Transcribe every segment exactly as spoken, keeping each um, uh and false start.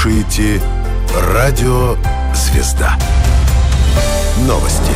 слушаете радио «Звезда». Новости.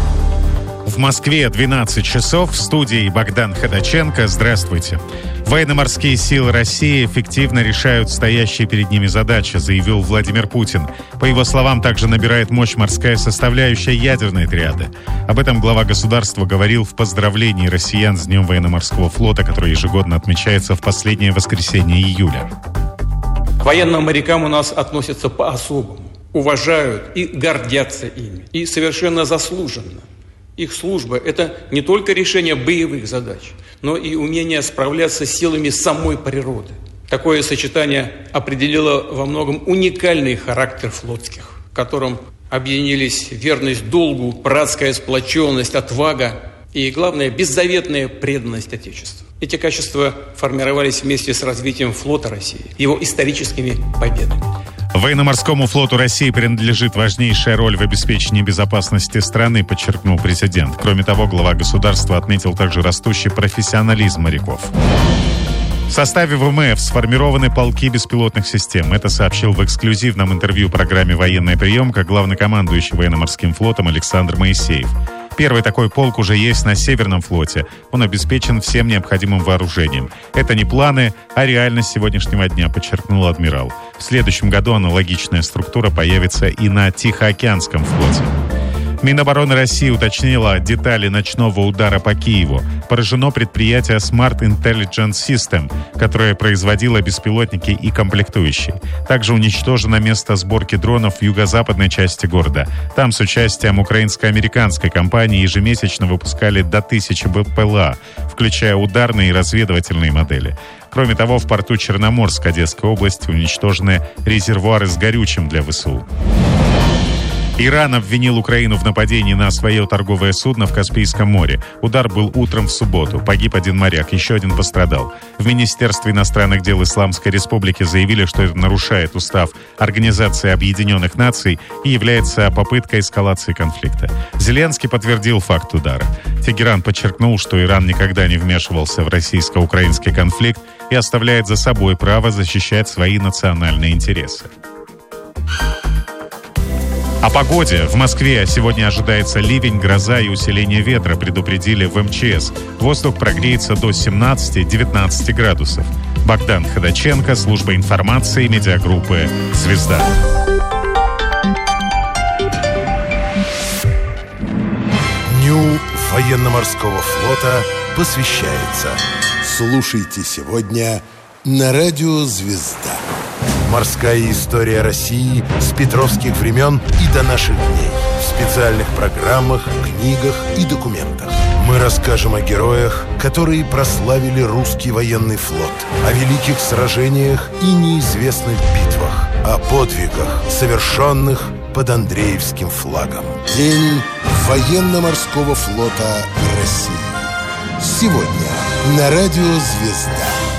В Москве двенадцать часов. В студии Богдан Ходаченко. Здравствуйте. Военно-морские силы России эффективно решают стоящие перед ними задачи, заявил Владимир Путин. По его словам, также набирает мощь морская составляющая ядерной триады. Об этом глава государства говорил в поздравлении россиян с Днем военно-морского флота, который ежегодно отмечается в последнее воскресенье июля. К военным морякам у нас относятся по-особому. Уважают и гордятся ими. И совершенно заслуженно. Их служба – это не только решение боевых задач, но и умение справляться с силами самой природы. Такое сочетание определило во многом уникальный характер флотских, в котором объединились верность долгу, братская сплоченность, отвага и, главное, беззаветная преданность Отечеству. Эти качества формировались вместе с развитием флота России, его историческими победами. Военно-морскому флоту России принадлежит важнейшая роль в обеспечении безопасности страны, подчеркнул президент. Кроме того, глава государства отметил также растущий профессионализм моряков. В составе ВМФ сформированы полки беспилотных систем. Это сообщил в эксклюзивном интервью программе «Военная приемка» главнокомандующий военно-морским флотом Александр Моисеев. Первый такой полк уже есть на Северном флоте. Он обеспечен всем необходимым вооружением. Это не планы, а реальность сегодняшнего дня, подчеркнул адмирал. В следующем году аналогичная структура появится и на Тихоокеанском флоте. Минобороны России уточнила детали ночного удара по Киеву. Поражено предприятие Smart Intelligence System, которое производило беспилотники и комплектующие. Также уничтожено место сборки дронов в юго-западной части города. Там с участием украинско-американской компании ежемесячно выпускали до тысячи БПЛА, включая ударные и разведывательные модели. Кроме того, в порту Черноморск Одесской области уничтожены резервуары с горючим для ВСУ. Иран обвинил Украину в нападении на свое торговое судно в Каспийском море. Удар был утром в субботу. Погиб один моряк, еще один пострадал. В Министерстве иностранных дел Исламской Республики заявили, что это нарушает устав Организации Объединенных Наций и является попыткой эскалации конфликта. Зеленский подтвердил факт удара. Тегеран подчеркнул, что Иран никогда не вмешивался в российско-украинский конфликт и оставляет за собой право защищать свои национальные интересы. О погоде. В Москве сегодня ожидается ливень, гроза и усиление ветра, предупредили в эм че эс. Воздух прогреется до семнадцати-девятнадцати градусов. Богдан Ходаченко, служба информации медиагруппы «Звезда». Дню военно-морского флота посвящается. Слушайте сегодня на радио «Звезда». Морская история России с петровских времен и до наших дней. В специальных программах, книгах и документах. Мы расскажем о героях, которые прославили русский военный флот, о великих сражениях и неизвестных битвах, о подвигах, совершенных под Андреевским флагом. День военно-морского флота России. Сегодня на радио «Звезда».